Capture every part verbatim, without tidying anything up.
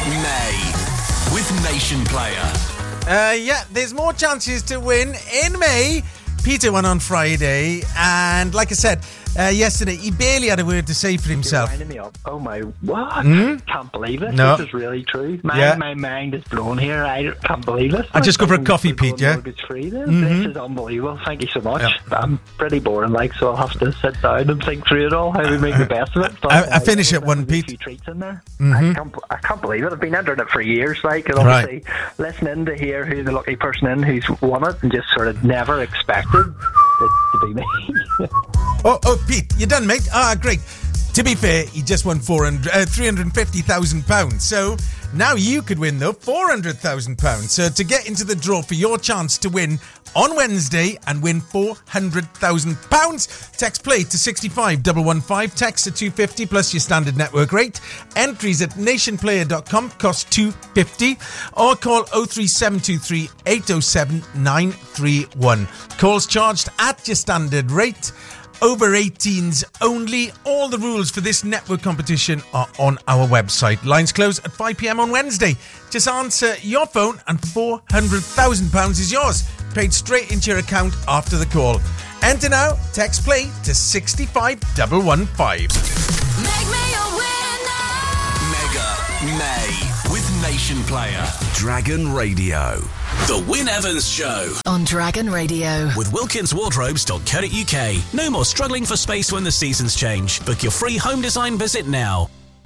May with Nation Player. Uh, yeah, there's more chances to win in May. Peter won on Friday, and like I said, uh, yesterday, he barely had a word to say for himself. You're winding me up. Oh my, what? Mm? Can't believe it. No. This is really true. My, Yeah. my mind is blown here. I can't believe it. I'll just go for a coffee, Pete, yeah? Mortgage free then. Mm-hmm. This is unbelievable. Thank you so much. Yeah. I'm pretty boring, like, so I'll have to sit down and think through it all, how we make the best of it. But, I, I finish uh, at one, there's a Pete. few treats in there. Mm-hmm. I, can't, I can't believe it. I've been entering it for years, like, and Right. obviously listening to hear who the lucky person in who's won it and just sort of never expected it to be me. Oh, oh, Pete, you done, mate? Ah, great. To be fair, he just won four hundred, uh, three hundred fifty thousand pounds. So now you could win, though, four hundred thousand pounds. So to get into the draw for your chance to win on Wednesday and win four hundred thousand pounds, text play to six five one one five, text to two fifty plus your standard network rate. Entries at nationplayer dot com cost two fifty, or call oh three seven two three eight oh seven nine three one. Calls charged at your standard rate. Over eighteens only. All the rules for this network competition are on our website. Lines close at five p.m. on Wednesday. Just answer your phone and four hundred thousand pounds is yours. Paid straight into your account after the call. Enter now. Text play to six five one one five. Make me a winner. Mega May with Nation Player. Dragon Radio. The Wyn Evans Show. On Dragon Radio. With wilkins wardrobes dot co dot uk. No more struggling for space when the seasons change. Book your free home design visit now.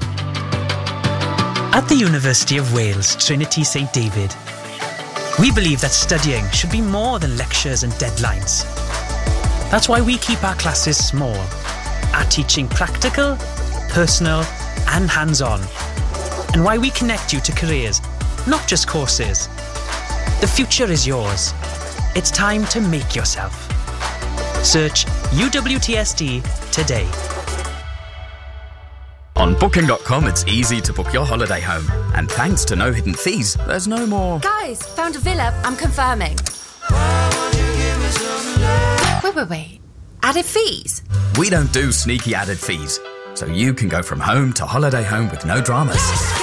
At the University of Wales, Trinity St David, we believe that studying should be more than lectures and deadlines. That's why we keep our classes small, our teaching practical, personal and hands-on, and why we connect you to careers, not just courses. The future is yours. It's time to make yourself. Search U W T S D today. On booking dot com, it's easy to book your holiday home. And thanks to no hidden fees, there's no more... Guys, found a villa. I'm confirming. Wait, wait, wait. Added fees? We don't do sneaky added fees. So you can go from home to holiday home with no dramas.